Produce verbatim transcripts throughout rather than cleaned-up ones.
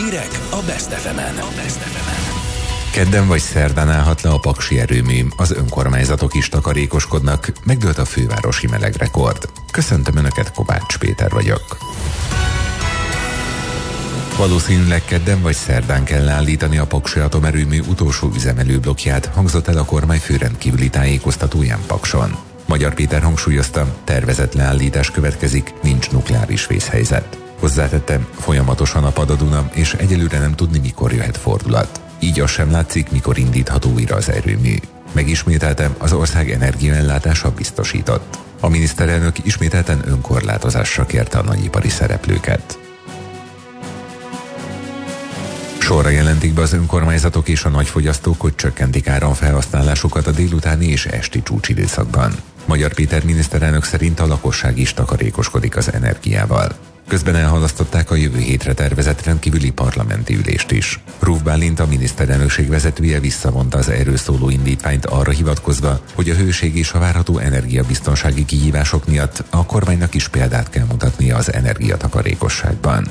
Hírek a Best ef emen. Kedden vagy szerdán állhat le a paksi erőmű, az önkormányzatok is takarékoskodnak, megdőlt a fővárosi melegrekord. Köszöntöm Önöket, Kovács Péter vagyok. Valószínűleg kedden vagy szerdán kell leállítani a paksi atomerőmű utolsó üzemelőblokkját, hangzott el a kormányfő rendkívüli tájékoztatóján Pakson. Magyar Péter hangsúlyozta, tervezett leállítás következik, nincs nukleáris vészhelyzet. Hozzátettem, folyamatosan apad a Duna, és egyelőre nem tudni, mikor jöhet fordulat. Így az sem látszik, mikor indítható újra az erőmű. Megismételtem, az ország energiaellátása biztosított. A miniszterelnök ismételten önkorlátozásra kérte a nagyipari szereplőket. Sorra jelentik be az önkormányzatok és a nagyfogyasztók, hogy csökkentik áramfelhasználásukat a délutáni és esti csúcsidőszakban. Magyar Péter miniszterelnök szerint a lakosság is takarékoskodik az energiával. Közben elhalasztották a jövő hétre tervezett rendkívüli parlamenti ülést is. Ruf Bálint, a miniszterelnökség vezetője visszavonta az erről szóló indítványt arra hivatkozva, hogy a hőség és a várható energiabiztonsági kihívások miatt a kormánynak is példát kell mutatnia az energiatakarékosságban.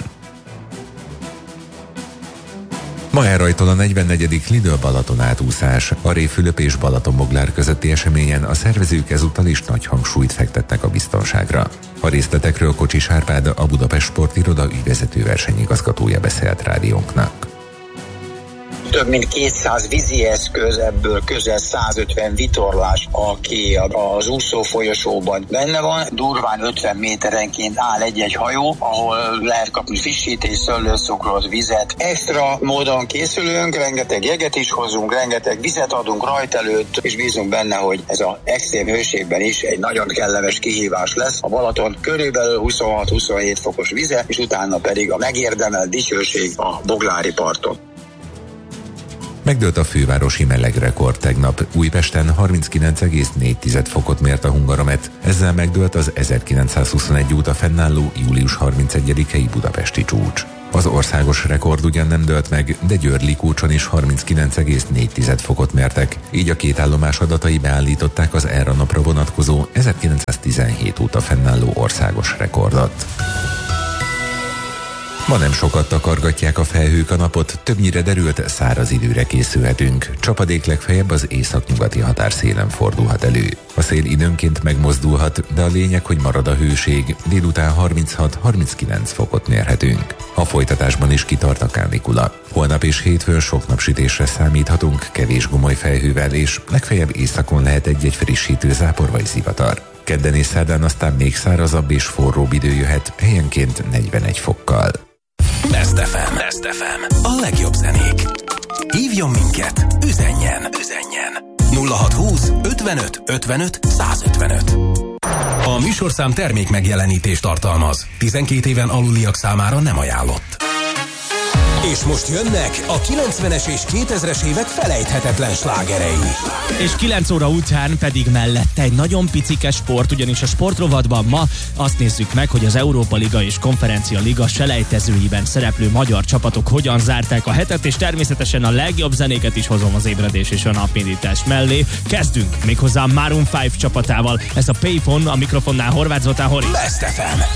Ma elrajtol a negyvennegyedik Lidl Balaton átúszás. A Révfülöp és Balatonboglár közötti eseményen a szervezők ezúttal is nagy hangsúlyt fektetnek a biztonságra. A részletekről Kocsis Árpád, a Budapest Sportiroda ügyvezető versenyigazgatója beszélt rádiónknak. Több mint kétszáz vízi eszköz, ebből közel százötven vitorlás, aki az úszó folyosóban benne van. Durván ötven méterenként áll egy-egy hajó, ahol lehet kapni frissítés, szőlőszokrot, vizet. Extra módon készülünk, rengeteg jeget is hozunk, rengeteg vizet adunk rajt előtt, és bízunk benne, hogy ez az extrém hőségben is egy nagyon kellemes kihívás lesz. A Balaton körülbelül huszonhat-huszonhét fokos vize, és utána pedig a megérdemelt dicsőség a boglári parton. Megdőlt a fővárosi melegrekord tegnap. Újpesten harminckilenc egész négy fokot mért a Hungaromet, ezzel megdőlt az ezerkilencszázhuszonegy óta fennálló július harmincegyedikei budapesti csúcs. Az országos rekord ugyan nem dőlt meg, de Győr-Likócson is harminckilenc egész négy fokot mértek, így a két állomás adatai beállították az erre a napra vonatkozó ezerkilencszáztizenhét óta fennálló országos rekordot. Ma nem sokat takargatják a felhők a napot, többnyire derült, száraz időre készülhetünk. Csapadék legfeljebb az északnyugati határszélen fordulhat elő. A szél időnként megmozdulhat, de a lényeg, hogy marad a hőség. Délután harminchat-harminckilenc fokot mérhetünk. A folytatásban is kitart a kánikula. Holnap és hétfőn sok napsütésre számíthatunk, kevés gomoly felhővel, és legfeljebb északon lehet egy-egy frissítő zápor vagy zivatar. Kedden és szerdán aztán még szárazabb és forróbb idő jöhet, helyenként negyvenegy fokkal. Best ef em. Best ef em. A legjobb zenék. Hívjon minket, üzenjen, üzenjen. nulla hatszázhúsz ötvenöt ötvenöt százötvenöt. A műsorszám termék megjelenítést tartalmaz. tizenkét éven aluliak számára nem ajánlott. És most jönnek a kilencvenes és kétezres évek felejthetetlen slágerei. És kilenc óra után pedig mellette egy nagyon picike sport, ugyanis a sportrovatban ma azt nézzük meg, hogy az Európa Liga és Konferencia Liga selejtezőiben szereplő magyar csapatok hogyan zárták a hetet, és természetesen a legjobb zenéket is hozom az ébredés és a napindítás mellé. Kezdünk méghozzá a Maroon öt csapatával. Ez a Payphone, a mikrofonnál Horváth Zoltán Hori. Best ef em.